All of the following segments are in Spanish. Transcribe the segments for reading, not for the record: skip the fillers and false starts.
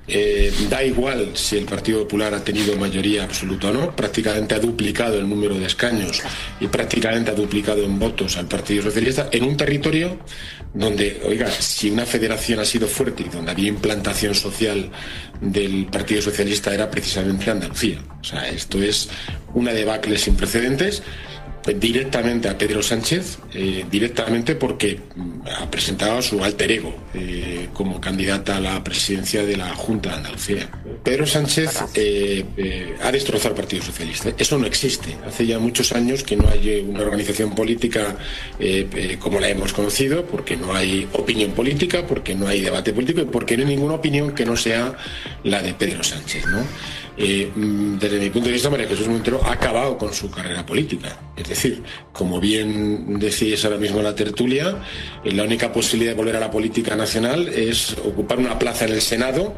Da igual si el Partido Popular ha tenido mayoría absoluta o no, prácticamente ha duplicado el número de escaños y prácticamente ha duplicado en votos al Partido Socialista en un territorio donde, oiga, si una federación ha sido fuerte y donde había implantación social del Partido Socialista era precisamente Andalucía. O sea, esto es una debacle sin precedentes. Directamente a Pedro Sánchez, directamente porque ha presentado a su alter ego como candidata a la presidencia de la Junta de Andalucía. Pedro Sánchez ha destrozado al Partido Socialista. Eso no existe. Hace ya muchos años que no hay una organización política como la hemos conocido, porque no hay opinión política, porque no hay debate político y porque no hay ninguna opinión que no sea la de Pedro Sánchez, ¿no? Desde mi punto de vista, María Jesús Montero ha acabado con su carrera política. Es decir, como bien decís ahora mismo en la tertulia, la única posibilidad de volver a la política nacional es ocupar una plaza en el Senado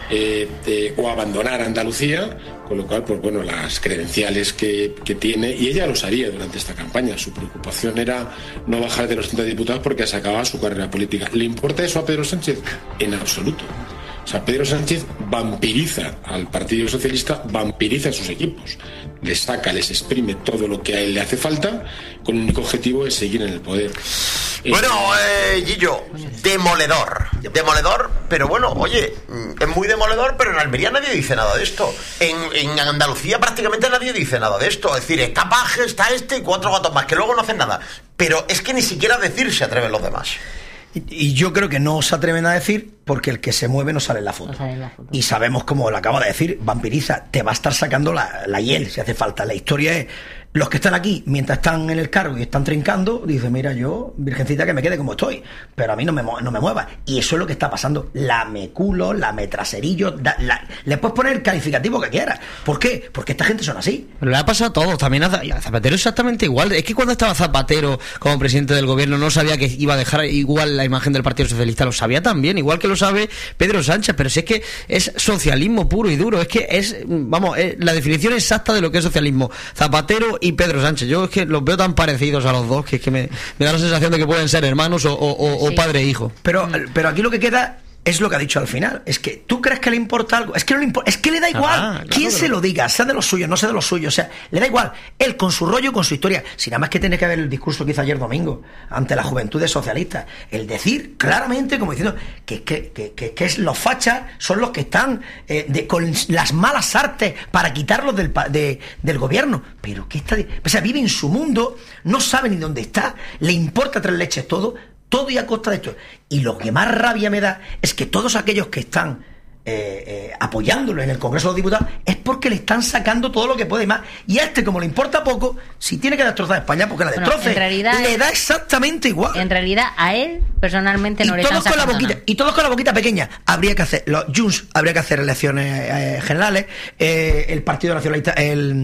o abandonar Andalucía, con lo cual, pues bueno, las credenciales que tiene, y ella lo sabía durante esta campaña, su preocupación era no bajar de los 30 diputados porque se acababa su carrera política. ¿Le importa eso a Pedro Sánchez? En absoluto. O sea, Pedro Sánchez vampiriza al Partido Socialista, vampiriza a sus equipos. Les saca, les exprime todo lo que a él le hace falta, con el único objetivo de seguir en el poder. Bueno, Guillo, demoledor, pero bueno, oye, es muy demoledor, pero en Almería nadie dice nada de esto. En Andalucía prácticamente nadie dice nada de esto. Es decir, está Paje, está este y 4 gatos más, que luego no hacen nada. Pero es que ni siquiera decir se atreven los demás. Y yo creo que no se atreven a decir porque el que se mueve no sale en la foto. No sale en la foto. Y sabemos, como lo acabo de decir, vampiriza, te va a estar sacando la hiel si hace falta. La historia es, los que están aquí, mientras están en el cargo y están trincando, dicen, mira, yo, virgencita, que me quede como estoy, pero a mí no me mueva. Y eso es lo que está pasando. Lame culo, lame traserillo, le puedes poner el calificativo que quieras. ¿Por qué? Porque esta gente son así. Pero le ha pasado a todos, también a Zapatero exactamente igual. Es que cuando estaba Zapatero como presidente del gobierno no sabía que iba a dejar igual la imagen del Partido Socialista, lo sabía también, igual que lo sabe Pedro Sánchez, pero si es que es socialismo puro y duro, es que es, vamos, es la definición exacta de lo que es socialismo. Zapatero y Pedro Sánchez, yo es que los veo tan parecidos a los dos que es que me da la sensación de que pueden ser hermanos o sí, padre e hijo. Pero aquí lo que queda es lo que ha dicho al final. Es que tú crees que le importa algo. Es que no le importa. Es que le da igual. Claro, quién se lo diga, sea de los suyos, no sea de los suyos. O sea, le da igual. Él con su rollo, con su historia. Si nada más que tiene que ver el discurso que hizo ayer domingo ante la juventud socialista. El decir claramente, como diciendo, que los fachas son los que están con las malas artes para quitarlos del gobierno. Pero que está. O sea, vive en su mundo, no sabe ni dónde está, le importa 3 leches todo y a costa de esto. Y lo que más rabia me da es que todos aquellos que están apoyándolo en el Congreso de los Diputados es porque le están sacando todo lo que puede y más. Y a este, como le importa poco, si tiene que destrozar a España, porque la destroce, en realidad, le da exactamente igual. En realidad, a él personalmente no le están sacando nada. Y todos con la boquita pequeña. Habría que hacer, los Junts, habría que hacer elecciones generales, el Partido Nacionalista,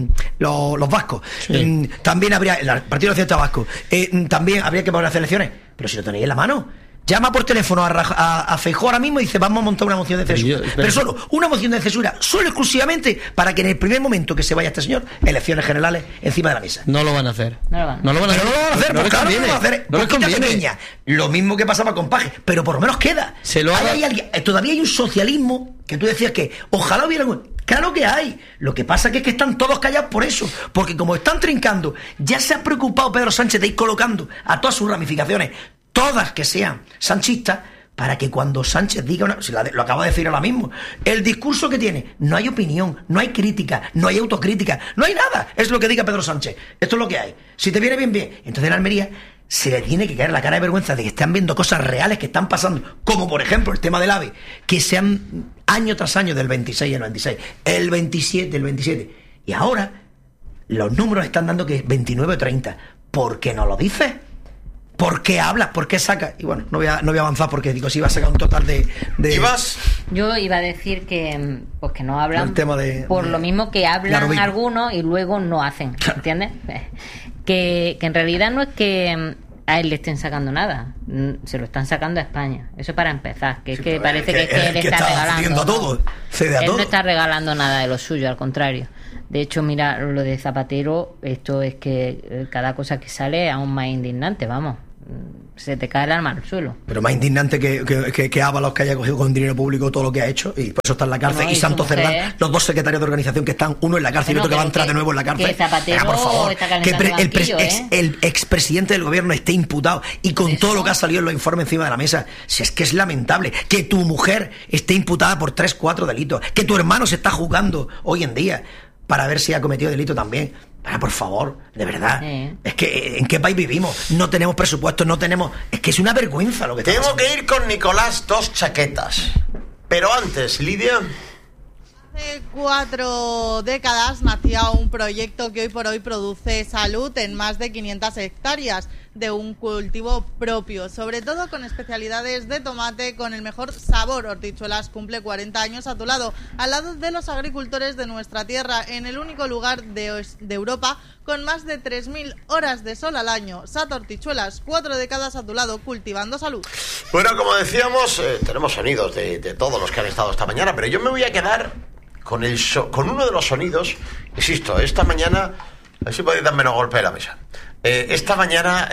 los vascos, sí. También habría, el Partido Nacionalista Vasco, también habría que poner hacer elecciones. Pero si lo tenéis en la mano, llama por teléfono a Feijóo ahora mismo y dice, vamos a montar una moción de censura. Pero solo una moción de censura, solo exclusivamente para que en el primer momento que se vaya este señor, elecciones generales encima de la mesa. No lo van a hacer. No lo van a hacer. No lo van a hacer. Poquita pequeña. Lo mismo que pasaba con Paje, pero por lo menos queda. Todavía hay un socialismo que tú decías que ojalá hubiera algún. Claro que hay. Lo que pasa es que están todos callados por eso. Porque como están trincando, ya se ha preocupado Pedro Sánchez de ir colocando a todas sus ramificaciones, todas que sean sanchistas, para que cuando Sánchez diga lo acabo de decir ahora mismo, el discurso que tiene, no hay opinión, no hay crítica, no hay autocrítica, no hay nada. Es lo que diga Pedro Sánchez. Esto es lo que hay. Si te viene bien, bien. Entonces en Almería se le tiene que caer la cara de vergüenza de que están viendo cosas reales que están pasando, como por ejemplo el tema del AVE, que sean año tras año del 26 al 26, el 27, el 27. Y ahora los números están dando que 29 o 30. ¿Por qué no lo dices? ¿Por qué hablas? ¿Por qué sacas? Y bueno, no voy a avanzar porque digo, si iba a sacar un total de... ¿Ibas? Yo iba a decir que pues que no hablan el tema por lo mismo que hablan algunos y luego no hacen, ¿entiendes? Que en realidad no es que a él le estén sacando nada, se lo están sacando a España. Eso para empezar, que es que parece que él está regalando todo. Él no está regalando nada de lo suyo, al contrario. De hecho, mira, lo de Zapatero, esto es que cada cosa que sale es aún más indignante, vamos. se te cae el alma al suelo. Pero más indignante que Ábalos, que haya cogido con dinero público todo lo que ha hecho y por eso está en la cárcel, y Santos Cerdán, los dos secretarios de organización que están, uno en la cárcel y otro que va a entrar de nuevo en la cárcel. Que Zapatero por favor, que el expresidente del gobierno esté imputado y con todo lo que ha salido en los informes encima de la mesa, si es que es lamentable que tu mujer esté imputada por 3-4 delitos, que tu hermano se está juzgando hoy en día para ver si ha cometido delito también. Pero por favor, de verdad, es que ¿en qué país vivimos? No tenemos presupuesto, no tenemos... Es que es una vergüenza lo que tengo que ir con Nicolás Dos Chaquetas. Pero antes, Lidia... Hace 4 décadas nacía un proyecto que hoy por hoy produce salud en más de 500 hectáreas de un cultivo propio, sobre todo con especialidades de tomate con el mejor sabor. Hortichuelas cumple 40 años a tu lado, al lado de los agricultores de nuestra tierra, en el único lugar de Europa con más de 3.000 horas de sol al año. Sato Hortichuelas, 4 décadas a tu lado, cultivando salud. Bueno, como decíamos, tenemos sonidos de todos los que han estado esta mañana, pero yo me voy a quedar con uno de los sonidos. Insisto, esta mañana, a ver si podéis dar menos golpe de la mesa. Esta mañana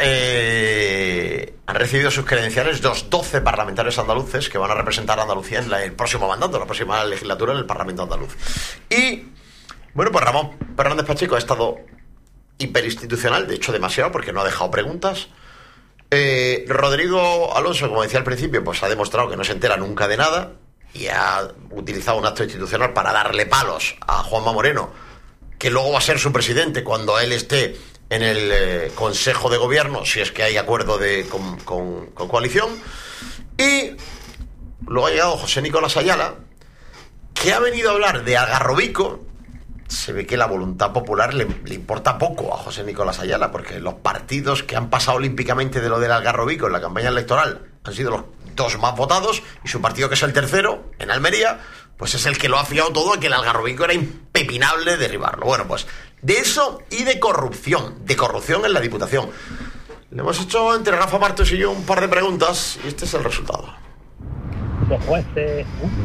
han recibido sus credenciales los 12 parlamentarios andaluces que van a representar a Andalucía en el próximo mandato, la próxima legislatura en el Parlamento andaluz. Y, bueno, pues Ramón Fernández Pacheco ha estado hiperinstitucional, de hecho demasiado, porque no ha dejado preguntas. Rodrigo Alonso, como decía al principio, pues ha demostrado que no se entera nunca de nada y ha utilizado un acto institucional para darle palos a Juanma Moreno, que luego va a ser su presidente cuando él esté en el Consejo de Gobierno, si es que hay acuerdo con coalición. Y luego ha llegado José Nicolás Ayala, que ha venido a hablar de Algarrobico. Se ve que la voluntad popular le importa poco a José Nicolás Ayala, porque los partidos que han pasado olímpicamente de lo del Algarrobico en la campaña electoral han sido los 2 más votados, y su partido, que es el tercero, en Almería, pues es el que lo ha fiado todo a que el Algarrobico era impepinable derribarlo. Bueno, pues de eso y de corrupción en la Diputación. Le hemos hecho entre Rafa Martos y yo un par de preguntas y este es el resultado. Los jueces...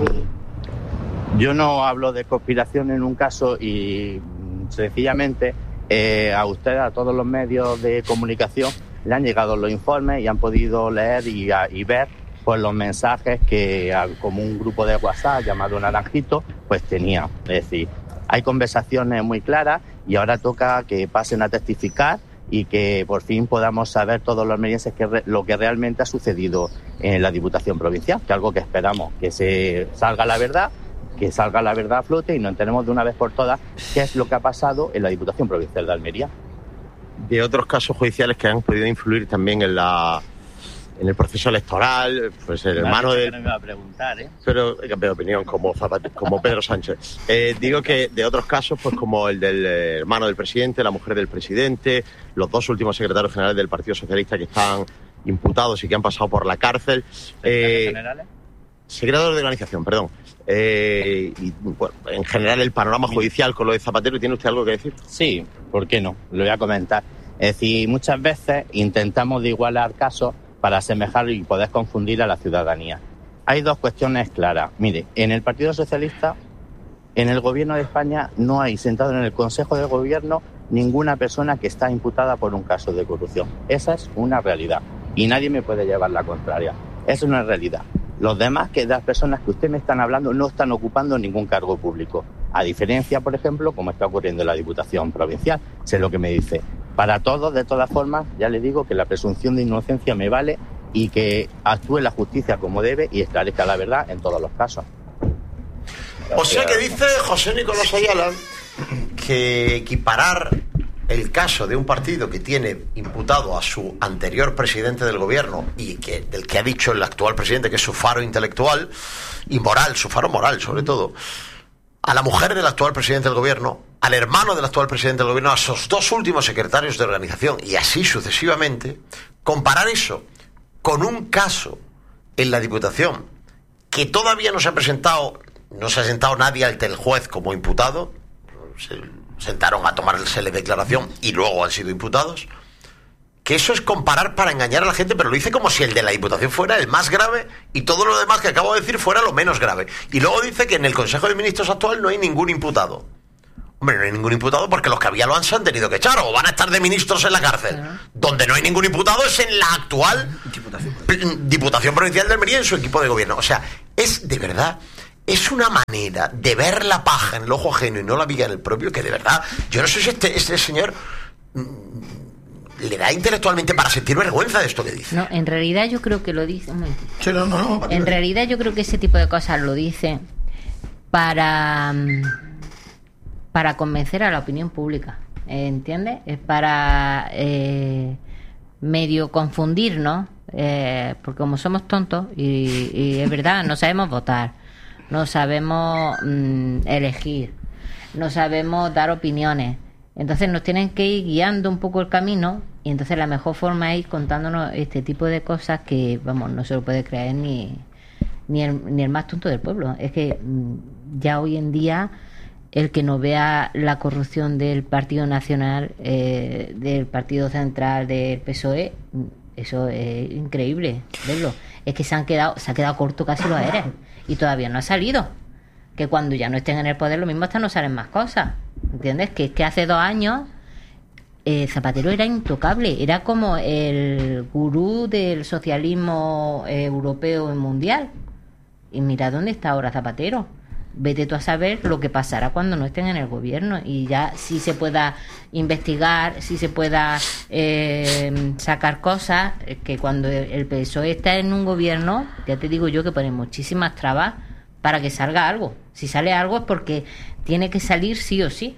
Yo no hablo de conspiración en un caso y sencillamente a ustedes, a todos los medios de comunicación, le han llegado los informes y han podido leer y ver pues los mensajes que como un grupo de WhatsApp llamado Naranjito pues tenía. Es decir, hay conversaciones muy claras y ahora toca que pasen a testificar y que por fin podamos saber todos los almerienses lo que realmente ha sucedido en la Diputación Provincial, que es algo que esperamos, que se salga la verdad, que salga la verdad a flote y nos enteremos de una vez por todas qué es lo que ha pasado en la Diputación Provincial de Almería. De otros casos judiciales que han podido influir también en el proceso electoral, pues el hermano de... No me va a preguntar, Pero he cambiado de opinión como Pedro Sánchez. Digo que de otros casos, pues como el del hermano del presidente, la mujer del presidente, los 2 últimos secretarios generales del Partido Socialista que están imputados y que han pasado por la cárcel. ¿Generales? Secretarios de organización, perdón. Y bueno, en general el panorama judicial con lo de Zapatero. ¿Tiene usted algo que decir? Sí, ¿por qué no? Lo voy a comentar. Es decir, muchas veces intentamos de igualar casos para asemejar y poder confundir a la ciudadanía. Hay 2 cuestiones claras. Mire, en el Partido Socialista, en el Gobierno de España, no hay sentado en el Consejo de Gobierno ninguna persona que está imputada por un caso de corrupción. Esa es una realidad y nadie me puede llevar la contraria. Es una realidad. Los demás, que las personas que usted me están hablando, no están ocupando ningún cargo público. A diferencia, por ejemplo, como está ocurriendo en la Diputación Provincial. Sé lo que me dice. Para todos, de todas formas, ya le digo que la presunción de inocencia me vale y que actúe la justicia como debe y esclarezca la verdad en todos los casos. O sea que dice José Nicolás Ayala que equiparar el caso de un partido que tiene imputado a su anterior presidente del gobierno y del que ha dicho el actual presidente que es su faro intelectual y moral, su faro moral sobre todo, a la mujer del actual presidente del gobierno, al hermano del actual presidente del gobierno, a sus 2 últimos secretarios de organización y así sucesivamente, comparar eso con un caso en la Diputación que todavía no se ha sentado nadie ante el juez como imputado, se sentaron a tomársele declaración y luego han sido imputados, que eso es comparar para engañar a la gente, pero lo dice como si el de la Diputación fuera el más grave y todo lo demás que acabo de decir fuera lo menos grave. Y luego dice que en el Consejo de Ministros actual no hay ningún imputado. Hombre, no hay ningún imputado porque los que había lo han tenido que echar o van a estar de ministros en la cárcel. Donde no hay ningún imputado es en la actual Diputación Provincial de Almería y en su equipo de gobierno. O sea, es de verdad... Es una manera de ver la paja en el ojo ajeno y no la viga en el propio, que de verdad, yo no sé si este señor le da intelectualmente para sentir vergüenza de esto que dice. No, en realidad yo creo que lo dice... Sí, no. En realidad yo creo que ese tipo de cosas lo dice para convencer a la opinión pública, ¿entiendes? Es para medio confundirnos, porque como somos tontos y es verdad, no sabemos votar, no sabemos elegir, no sabemos dar opiniones, entonces nos tienen que ir guiando un poco el camino, y entonces la mejor forma es ir contándonos este tipo de cosas que, vamos, no se lo puede creer ni el más tonto del pueblo. Es que ya hoy en día el que no vea la corrupción del Partido Nacional, del Partido Central, del PSOE, eso es increíble verlo. Es que se ha quedado corto casi los eres y todavía no ha salido. Que cuando ya no estén en el poder lo mismo hasta no salen más cosas, ¿entiendes? Que es que hace 2 años Zapatero era intocable, era como el gurú del socialismo europeo y mundial. Y mira dónde está ahora Zapatero. Vete tú a saber lo que pasará cuando no estén en el gobierno y ya sí se pueda investigar, sí se pueda sacar cosas, que cuando el PSOE está en un gobierno, ya te digo yo que ponen muchísimas trabas para que salga algo. Si sale algo es porque tiene que salir sí o sí.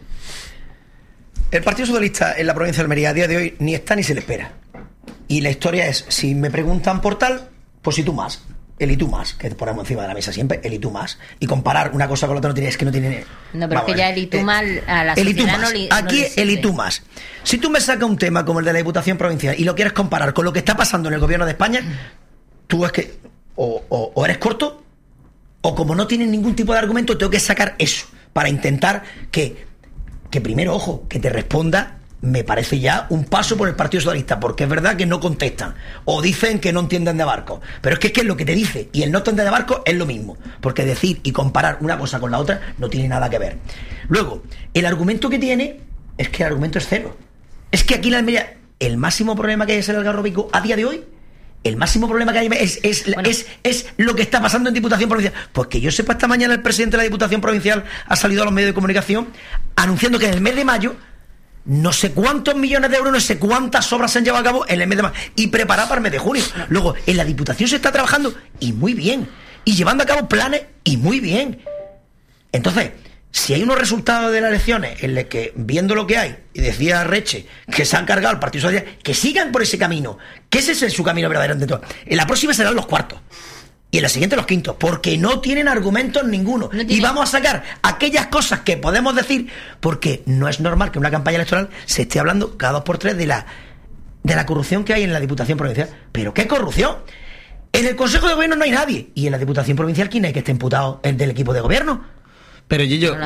El Partido Socialista en la provincia de Almería a día de hoy ni está ni se le espera. Y la historia es, si me preguntan por tal, pues si tú más. El y tú más, que ponemos encima de la mesa siempre, el y tú más. Y comparar una cosa con la otra es que no tiene... No, pero es que ya el y tú más a la sociedad no le... Aquí el y tú más. Si tú me sacas un tema como el de la Diputación Provincial y lo quieres comparar con lo que está pasando en el gobierno de España, tú es que o eres corto, o como no tienes ningún tipo de argumento, tengo que sacar eso para intentar que primero, ojo, que te responda. Me parece ya un paso por el Partido Socialista, porque es verdad que no contestan o dicen que no entienden de barco, pero es que lo que te dice y el no entender de barco es lo mismo, porque decir y comparar una cosa con la otra no tiene nada que ver. Luego, el argumento que tiene es que el argumento es cero. Es que aquí en Almería el máximo problema que hay es el Algarrobico a día de hoy. El máximo problema que hay es lo que está pasando en Diputación Provincial. Pues que yo sepa, esta mañana el presidente de la Diputación Provincial ha salido a los medios de comunicación anunciando que en el mes de mayo no sé cuántos millones de euros, no sé cuántas obras se han llevado a cabo en el mes de mayo y preparado para el mes de junio. Luego, en la Diputación se está trabajando y muy bien, y llevando a cabo planes y muy bien. Entonces, si hay unos resultados de las elecciones en los que, viendo lo que hay, y decía Reche, que se han cargado el Partido Socialista, que sigan por ese camino, que ese es su camino verdadero de todo. En la próxima serán los cuartos. Y en la siguiente los quintos, porque no tienen argumentos ninguno. Y vamos a sacar aquellas cosas que podemos decir, porque no es normal que en una campaña electoral se esté hablando cada 2 por 3 de la corrupción que hay en la Diputación Provincial. ¿Pero qué corrupción? En el Consejo de Gobierno no hay nadie. ¿Y en la Diputación Provincial quién es que esté imputado del equipo de gobierno? Pero Gillo,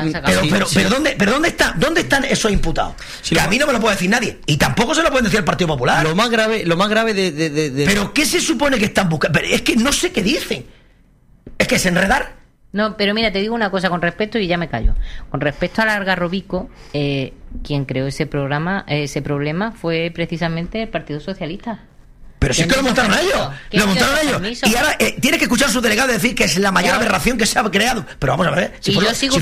¿dónde están esos imputados? Si que a mí no me lo puede decir nadie. Y tampoco se lo pueden decir al Partido Popular. Lo más grave de... ¿Pero qué se supone que están buscando? Pero es que no sé qué dicen. Es que es enredar. No, pero mira, te digo una cosa con respecto y ya me callo. Con respecto al Algarrobico, quien creó ese problema fue precisamente el Partido Socialista. Pero si es que lo montaron ellos. Lo montaron ellos. Y ahora tienes que escuchar a su delegado decir que es la mayor aberración que se ha creado. Pero vamos a ver. Yo sigo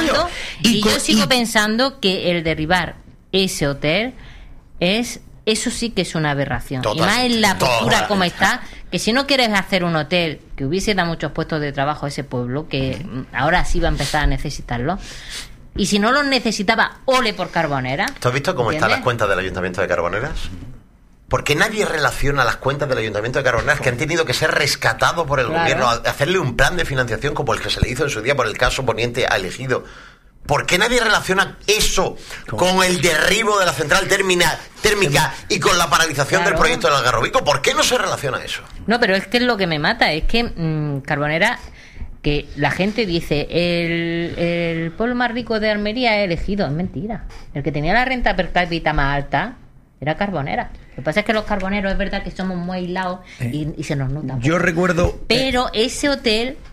pensando que el derribar ese hotel eso sí que es una aberración. Y más en la postura como está, que si no quieres hacer un hotel que hubiese dado muchos puestos de trabajo a ese pueblo, que ahora sí va a empezar a necesitarlo. Y si no los necesitaba, ole por Carbonera. ¿Tú has visto cómo están las cuentas del Ayuntamiento de Carboneras? Porque nadie relaciona las cuentas del Ayuntamiento de Carboneras, que han tenido que ser rescatados por el gobierno, hacerle un plan de financiación como el que se le hizo en su día por el caso Poniente a Elegido. ¿Por qué nadie relaciona eso con el derribo de la central térmica y con la paralización del proyecto del Algarrobico? ¿Por qué no se relaciona eso? No, pero es que lo que me mata es que Carbonera, que la gente dice el pueblo más rico de Almería es Elegido. Es mentira. El que tenía la renta per cápita más alta era Carbonera. Lo que pasa es que los carboneros es verdad que somos muy aislados y se nos nota. Yo recuerdo... Pero ese hotel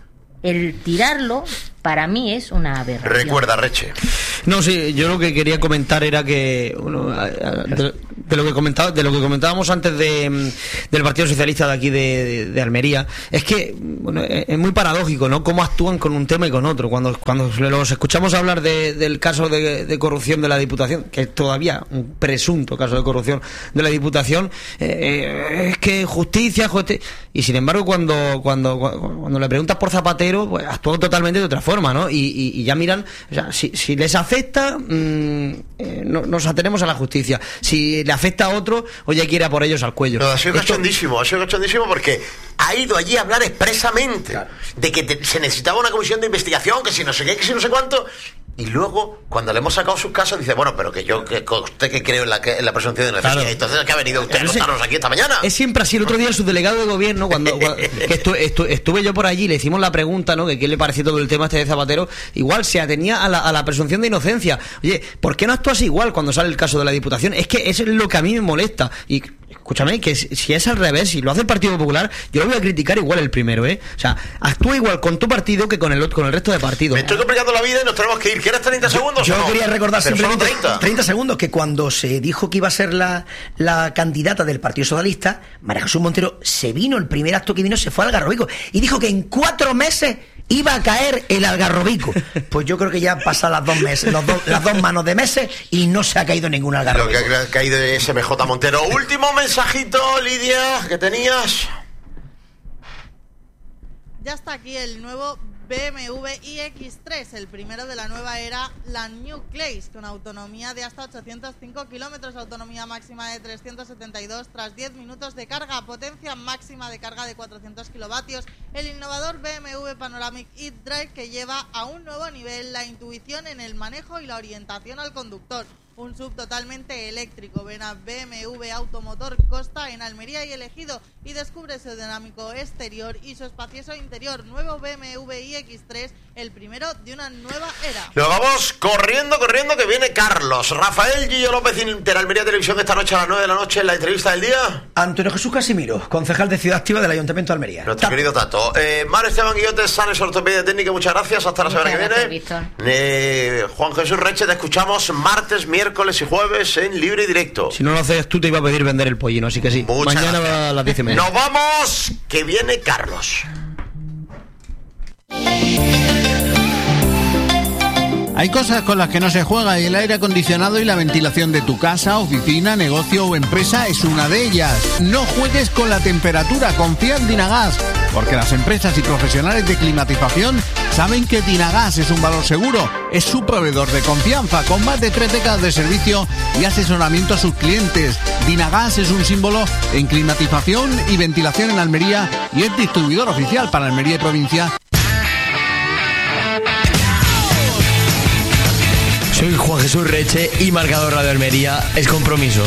el tirarlo para mí es una aberración. Recuerda, Reche. No, sí, yo lo que quería comentar era que de lo que comentábamos antes del Partido Socialista de aquí de Almería, es que es muy paradójico, ¿no? Cómo actúan con un tema y con otro. Cuando los escuchamos hablar del caso de corrupción de la Diputación, que es todavía un presunto caso de corrupción de la Diputación, es que justicia, y sin embargo cuando le preguntas por Zapatero, pues actúan totalmente de otra forma, ¿no? Y ya miran, o sea, si les afecta, nos atenemos a la justicia. Si le afecta a otro, oye, quiere a por ellos al cuello. No, ha sido cachondísimo porque ha ido allí a hablar expresamente de que se necesitaba una comisión de investigación, que si no sé qué, que si no sé cuánto. Y luego, cuando le hemos sacado sus casos, dice, bueno, pero usted que creo en la presunción de inocencia. Claro. Entonces, ¿qué ha venido usted a contarnos aquí esta mañana? Es siempre así. El otro día el subdelegado de gobierno, cuando estuve yo por allí, le hicimos la pregunta, ¿no? Que qué le pareció todo el tema este de Zapatero. Igual se atenía a la presunción de inocencia. Oye, ¿por qué no actúas igual cuando sale el caso de la Diputación? Es que eso es lo que a mí me molesta. Y escúchame, que si es al revés, si lo hace el Partido Popular, yo lo voy a criticar igual el primero, ¿eh? O sea, actúa igual con tu partido que con el resto de partidos. Me estoy complicando la vida y nos tenemos que ir. ¿Quieres 30 segundos? Yo quería recordar simplemente 30 segundos que cuando se dijo que iba a ser la candidata del Partido Socialista, María Jesús Montero se vino, el primer acto que vino se fue al Algarrobico y dijo que en 4 meses iba a caer el Algarrobico. Pues yo creo que ya pasan las 2 meses, las dos manos de meses y no se ha caído ningún Algarrobico. Lo que ha caído es MJ Montero. Último mensajito, Lidia, que tenías. Ya está aquí el nuevo BMW iX3, el primero de la nueva era, la New Class, con autonomía de hasta 805 kilómetros, autonomía máxima de 372 tras 10 minutos de carga, potencia máxima de carga de 400 kilovatios, el innovador BMW Panoramic eDrive que lleva a un nuevo nivel la intuición en el manejo y la orientación al conductor. Un sub totalmente eléctrico. Ven a BMW Automotor Costa en Almería y Ejido y descubre su dinámico exterior y su espacioso interior. Nuevo BMW iX3, el primero de una nueva era. Nos vamos corriendo, que viene Carlos. Rafael Gillo López, Interalmería Televisión, esta noche a las 9 de la noche en la entrevista del día. Antonio Jesús Casimiro, concejal de Ciudad Activa del Ayuntamiento de Almería. Nuestro querido Tato. Mar Esteban Guillotes, Sanes Ortopedia Técnica, muchas gracias. Hasta la semana que viene. Juan Jesús Reche, te escuchamos martes, miércoles y jueves en Libre y Directo. Si no lo haces tú, te iba a pedir vender el pollino, así que sí. Mañana va a las 10:30. Nos vamos, que viene Carlos. Hay cosas con las que no se juega y el aire acondicionado y la ventilación de tu casa, oficina, negocio o empresa es una de ellas. No juegues con la temperatura, confía en Dinagas, porque las empresas y profesionales de climatización saben que Dinagas es un valor seguro. Es su proveedor de confianza, con más de 3 décadas de servicio y asesoramiento a sus clientes. Dinagas es un símbolo en climatización y ventilación en Almería y es distribuidor oficial para Almería y provincia. Soy Juan Jesús Reche y marcador Radio Almería es compromiso.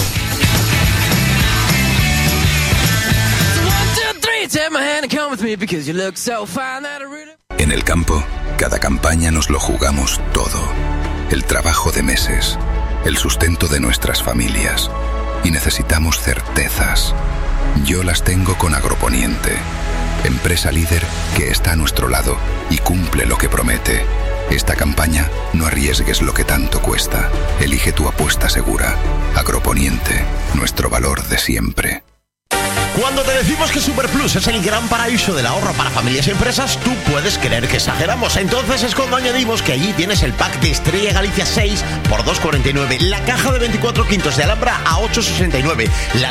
En el campo, cada campaña nos lo jugamos todo. El trabajo de meses, el sustento de nuestras familias. Y necesitamos certezas. Yo las tengo con Agroponiente, empresa líder que está a nuestro lado y cumple lo que promete. Esta campaña, no arriesgues lo que tanto cuesta. Elige tu apuesta segura. Agroponiente, nuestro valor de siempre. Cuando te decimos que Superplus es el gran paraíso del ahorro para familias y empresas, tú puedes creer que exageramos. Entonces es cuando añadimos que allí tienes el pack de Estrella Galicia 6 por 2,49, la caja de 24 quintos de Alhambra a 8,69, la